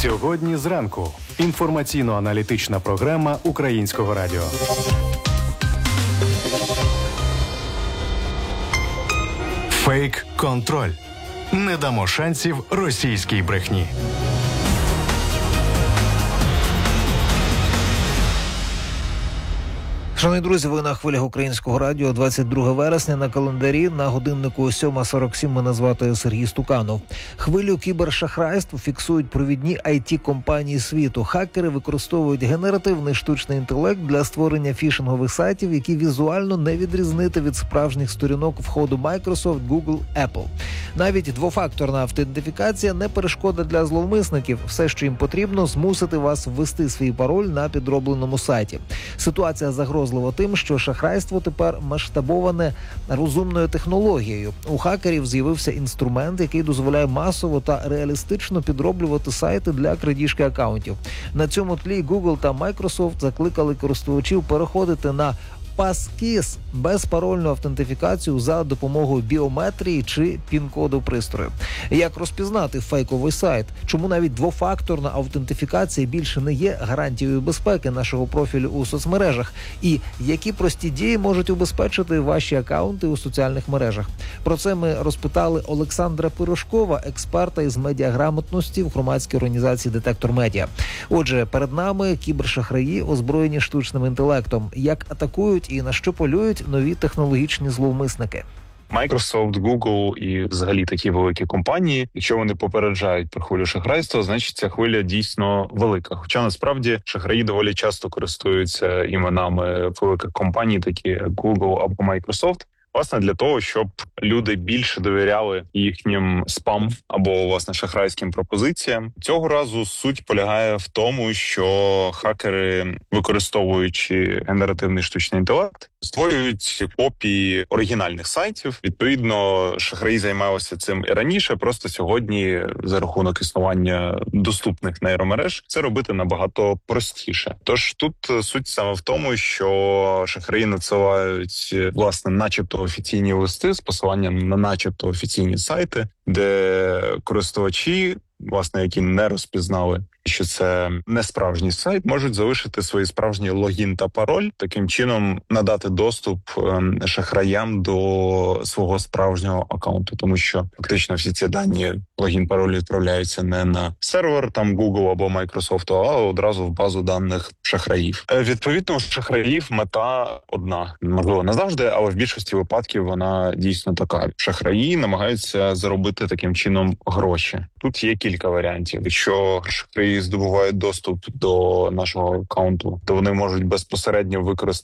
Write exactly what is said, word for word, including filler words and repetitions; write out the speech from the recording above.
Сьогодні зранку. Інформаційно-аналітична програма Українського радіо. Фейк-контроль. Не дамо шансів російській брехні. Шановні друзі, ви на хвилях Українського радіо. Двадцять друге вересня на календарі, на годиннику сьома сорок сім. Мене звати Сергій Стуканов. Хвилю кібершахрайств фіксують провідні ай ті-компанії світу. Хакери використовують генеративний штучний інтелект для створення фішингових сайтів, які візуально не відрізнити від справжніх сторінок входу Microsoft, Google, Apple. Навіть двофакторна автентифікація не перешкода для зловмисників. Все, що їм потрібно, змусити вас ввести свій пароль на підробленому сайті. Ситуація загрозлива тим, що шахрайство тепер масштабоване розумною технологією. У хакерів з'явився інструмент, який дозволяє масово та реалістично підроблювати сайти для крадіжки акаунтів. На цьому тлі Google та Microsoft закликали користувачів переходити на Passkey – безпарольну автентифікацію за допомогою біометрії чи пін-коду пристрою. Як розпізнати фейковий сайт? Чому навіть двофакторна автентифікація більше не є гарантією безпеки нашого профілю у соцмережах? І які прості дії можуть убезпечити ваші акаунти у соціальних мережах? Про це ми розпитали Олександра Пирожкова, експерта із медіаграмотності в громадській організації «Детектор Медіа». Отже, перед нами кібершахраї, озброєні штучним інтелектом. Як атакують і на що полюють нові технологічні зловмисники? Microsoft, Google і взагалі такі великі компанії, якщо вони попереджають про хвилю шахрайства, значить ця хвиля дійсно велика. Хоча насправді шахраї доволі часто користуються іменами великих компаній, такі як Google або Microsoft, власне, для того, щоб люди більше довіряли їхнім спам або, власне, шахрайським пропозиціям. Цього разу суть полягає в тому, що хакери, використовуючи генеративний штучний інтелект, створюють копії оригінальних сайтів. Відповідно, шахраї займалися цим і раніше, просто сьогодні за рахунок існування доступних нейромереж це робити набагато простіше. Тож тут суть саме в тому, що шахраї надсилають, власне, начебто офіційні листи з посиланням на начебто офіційні сайти, де користувачі, власне, які не розпізнали, що це не справжній сайт, можуть залишити свої справжні логін та пароль, таким чином надати доступ шахраям до свого справжнього акаунту, тому що фактично всі ці дані, логін, пароль відправляються не на сервер там Google або Microsoft, а одразу в базу даних шахраїв. Відповідно, у шахраїв мета одна, можливо, не завжди, але в більшості випадків вона дійсно така. Шахраї намагаються заробити таким чином гроші. Тут є кілька варіантів. Якщо шахраї здобувають доступ до нашого акаунту, то вони можуть безпосередньо використати